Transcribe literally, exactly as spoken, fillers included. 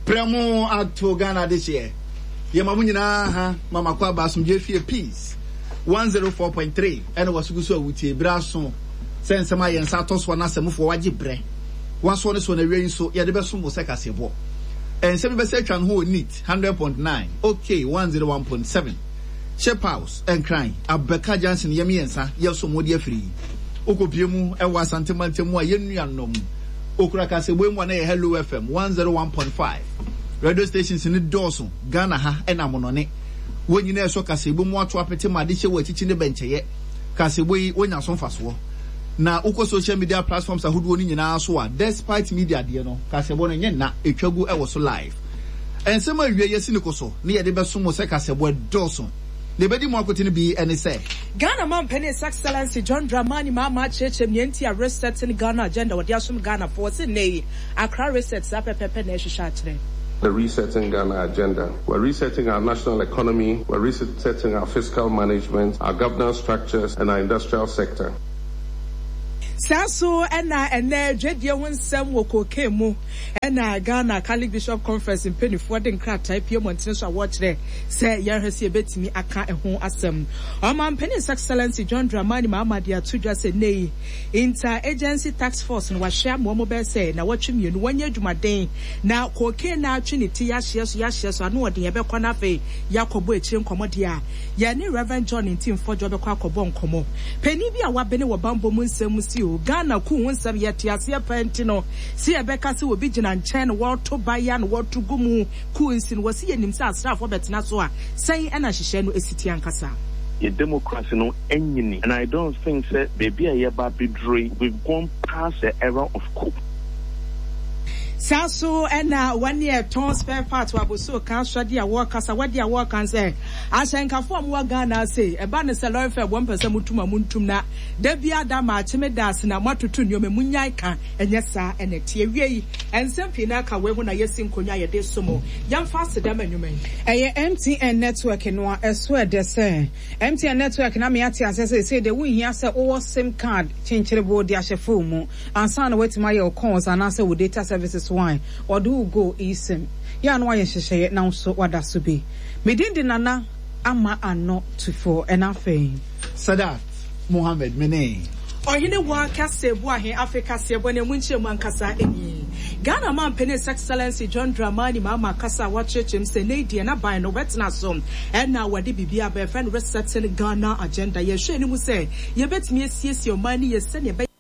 Premo acto Ghana this year. Yamamunina ha mama kwa basum jefie peace. one oh four point three and was guso wuti braso. Sense my yen satos wana semu for waji bre. One so so na wi so ye de beso mo seka sebo. And seven be say twan ho neat one hundred point nine. Okay, one oh one point seven. Shep house and crying. Abeka Johnson yemiensa yeso mo de free. Okopiemu e wa santemantemu a yenuanom. Okura kasebo mu na ye Hello F M one oh one point five. Radio stations in Dawson, Ghana ha and Amonone. When you know so Casebo more to apete madisha were teaching the bench yet. Casebo when you're so fast war. Now, Oko social media platforms are who do in our so despite media, dear no, Casebo and Yena, a trouble I was live. And some of you are cynical, near the best sumo Casebo Dawson. The bedi more continue be and say Ghana man penny excellency John Dramani Mama Church Mienti arrested in Ghana agenda with Yasum Ghana for Sydney. Accra resets up a pepe nation shatre. The resetting Ghana agenda. We're resetting our national economy, we're resetting our fiscal management, our governance structures, and our industrial sector. Saso ena ene dwedie wonsam woko kemu ena Ghana Catholic Bishop Conference in Penny Fording Crat type ye montene so watch there say yerhese betimi aka ehon asem Oman Penny Excellency John Dramani Mahama dia tudwa say nei inter agency task force no wahia mo mo be say na watwemi no wanya dwumaden na koke na atwiniti ya hye so ya hye so ano ode ye be kɔ na fe yakobo echi nkomode a ya ne Reverend John Ntim Fojo be kɔ akɔbɔ nkomo Penny bi a wabene wo bambo mu nsɛm si Ghana ku wonsam yete ase apantino si ebeka se obi gina nchen wo to baya no wo to gumu ku nsin wo si yenim sa asrafo betena so a sen ena hihye no esiti ankasa ye democracy no enyini and I don't think that baby a yeba bidre we've gone past the era of coup. Saso ena one year ton spare part wa boso kan swade a work kasa wade a work kan say asenkafo am wa Ghana say e ba ne se lawyer fair one person mutuma muntum na da bia da ma cheme das na matoto nyome munyai kan enye sa ene tie wiei ensem pina ka we hu na yesi nkonya ye de somo yam fast da manyumen eye M T N network no a eso e de say M T N network na me ate asese say de won hia say o sim card chencherebo de ahefo mu ansa na wetima ye o cons anase wo data services why or do go isem ya no aye hyehyeye na so wada so be medindi nana ama ano to for enafe Sadat Mohammed Mene Ohine wa kasebo ahe Africa sebo ne munche mu ankasa eni Ghana man Penny Excellency John Dramani Mahama kasa wa churchim se ne die na ban no wetna so e na wade bibia be friend resetting Ghana agenda ye hwe ni mu se ye betimi asiesie o mani ye se ne